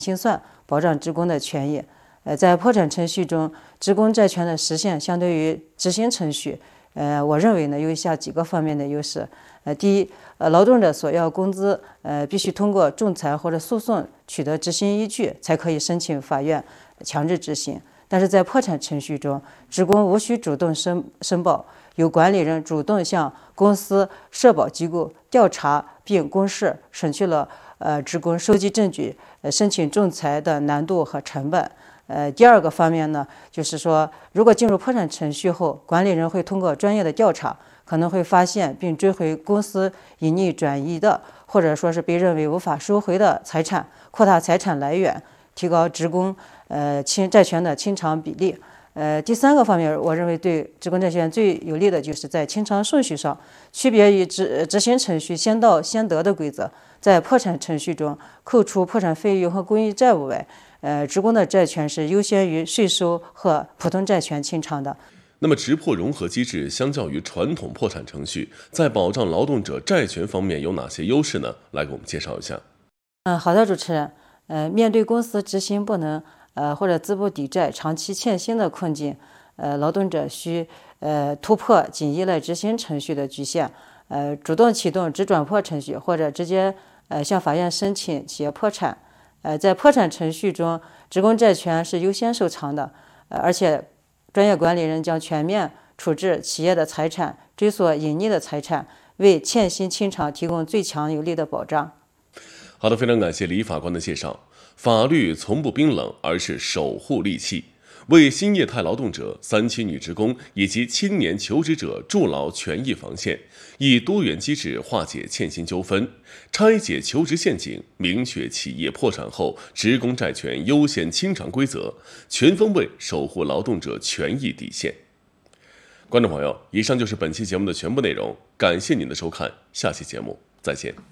清算，保障职工的权益。在破产程序中，职工债权的实现相对于执行程序，我认为呢有以下几个方面的优势。第一，劳动者索要工资，必须通过仲裁或者诉讼取得执行依据，才可以申请法院强制执行。但是在破产程序中，职工无需主动申报，由管理人主动向公司、社保机构调查并公示，省去了职工收集证据、申请仲裁的难度和成本。第二个方面呢，就是说，如果进入破产程序后，管理人会通过专业的调查，可能会发现并追回公司隐匿转移的，或者说是被认为无法收回的财产，扩大财产来源，提高职工债权的清偿比例。第三个方面，我认为对职工债权最有利的就是在清偿顺序上，区别于执行程序先到先得的规则，在破产程序中，扣除破产费用和公益债务外，职工的债权是优先于税收和普通债权清偿的。 那么，职破融合机制相较于传统破产程序，在保障劳动者债权方面有哪些优势呢？来给我们介绍一下。 好的，主持人。面对公司执行不能或者资不抵债、长期欠薪的困境，劳动者需突破仅依赖执行程序的局限，主动启动只转破程序，或者直接向法院申请企业破产。在破产程序中，职工债权是优先受偿的，而且专业管理人将全面处置企业的财产，追索隐匿的财产，为欠薪清偿提供最强有力的保障。 好的，非常感谢李法官的介绍。法律从不冰冷，而是守护利器，为新业态劳动者、三期女职工以及青年求职者筑牢权益防线，以多元机制化解欠薪纠纷，拆解求职陷阱，明确企业破产后职工债权优先清偿规则，全方位守护劳动者权益底线。观众朋友，以上就是本期节目的全部内容，感谢您的收看，下期节目再见。